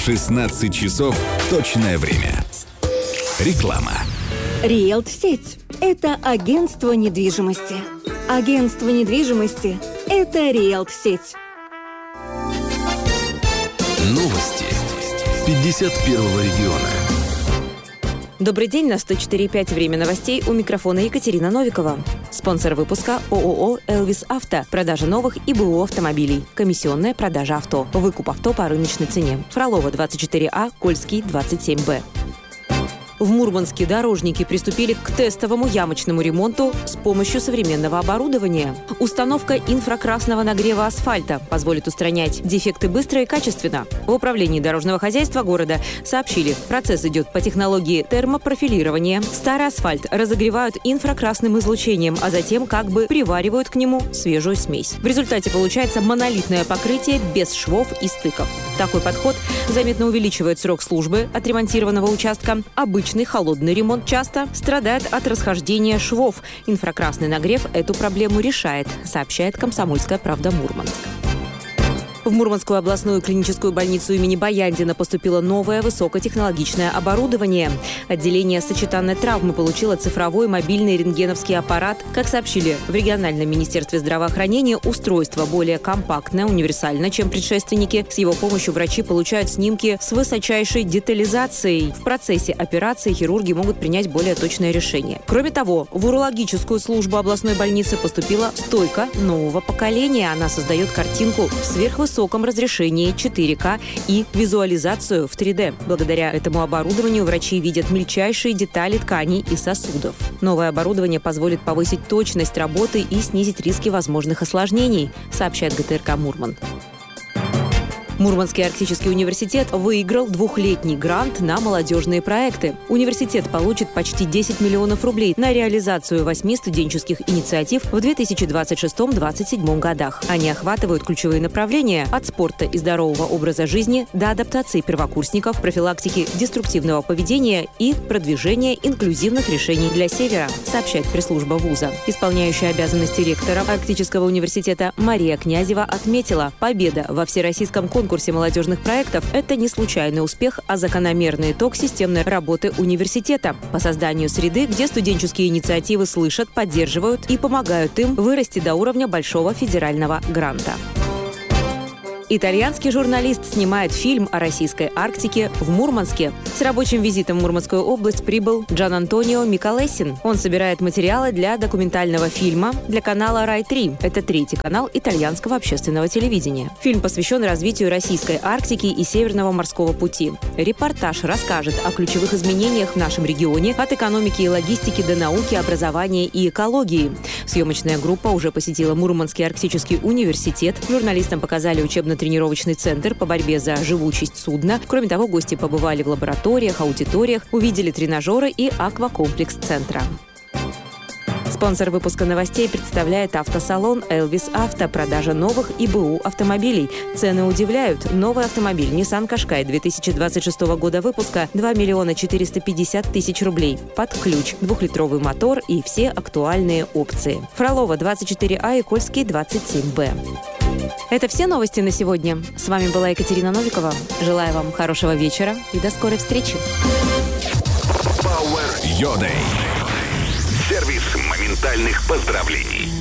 16 часов точное время. Реклама. Риэлт-сеть – это агентство недвижимости. Агентство недвижимости – это Риэлт-сеть. Новости 51-го региона. Добрый день, на 104.5 время новостей, у микрофона Екатерина Новикова. Спонсор выпуска ООО «Элвис Авто». Продажа новых и БУ автомобилей. Комиссионная продажа авто. Выкуп авто по рыночной цене. Фролова, 24А, Кольский, 27Б. В Мурманске дорожники приступили к тестовому ямочному ремонту с помощью современного оборудования. Установка инфракрасного нагрева асфальта позволит устранять дефекты быстро и качественно. В управлении дорожного хозяйства города сообщили, процесс идет по технологии термопрофилирования. Старый асфальт разогревают инфракрасным излучением, а затем как бы приваривают к нему свежую смесь. В результате получается монолитное покрытие без швов и стыков. Такой подход заметно увеличивает срок службы отремонтированного участка. Обычный холодный ремонт часто страдает от расхождения швов. Инфракрасный нагрев эту проблему решает, сообщает «Комсомольская правда» Мурманск. В Мурманскую областную клиническую больницу имени Баяндина поступило новое высокотехнологичное оборудование. Отделение сочетанной травмы получило цифровой мобильный рентгеновский аппарат. Как сообщили в региональном министерстве здравоохранения, устройство более компактное, универсальное, чем предшественники. С его помощью врачи получают снимки с высочайшей детализацией. В процессе операции хирурги могут принять более точное решение. Кроме того, в урологическую службу областной больницы поступила стойка нового поколения. Она создает картинку в сверхвысоком разрешении 4К и визуализацию в 3D. Благодаря этому оборудованию врачи видят мельчайшие детали тканей и сосудов. Новое оборудование позволит повысить точность работы и снизить риски возможных осложнений, сообщает ГТРК «Мурман». Мурманский арктический университет выиграл двухлетний грант на молодежные проекты. Университет получит почти 10 миллионов рублей на реализацию 8 студенческих инициатив в 2026-2027 годах. Они охватывают ключевые направления от спорта и здорового образа жизни до адаптации первокурсников, профилактики деструктивного поведения и продвижения инклюзивных решений для Севера, сообщает пресс-служба вуза. Исполняющая обязанности ректора Арктического университета Мария Князева отметила, победа во всероссийском конкурсе молодежных проектов – это не случайный успех, а закономерный итог системной работы университета по созданию среды, где студенческие инициативы слышат, поддерживают и помогают им вырасти до уровня большого федерального гранта. Итальянский журналист снимает фильм о российской Арктике в Мурманске. С рабочим визитом в Мурманскую область прибыл Джан Антонио Миколесин. Он собирает материалы для документального фильма для канала «Рай-3». Это 3-й канал итальянского общественного телевидения. Фильм посвящен развитию российской Арктики и Северного морского пути. Репортаж расскажет о ключевых изменениях в нашем регионе, от экономики и логистики до науки, образования и экологии. Съемочная группа уже посетила Мурманский арктический университет. Журналистам показали учебно-тренировочный центр по борьбе за живучесть судна. Кроме того, гости побывали в лабораториях, аудиториях, увидели тренажеры и аквакомплекс центра. Спонсор выпуска новостей представляет автосалон «Элвис Авто». Продажа новых и БУ автомобилей. Цены удивляют. Новый автомобиль Nissan Qashqai 2026 года выпуска 2 миллиона 450 тысяч рублей. Под ключ, 2-литровый мотор и все актуальные опции. Фролова, 24А и Кольский, 27Б. Это все новости на сегодня. С вами была Екатерина Новикова. Желаю вам хорошего вечера и до скорой встречи. Power Your Day. Сервис моментальных поздравлений.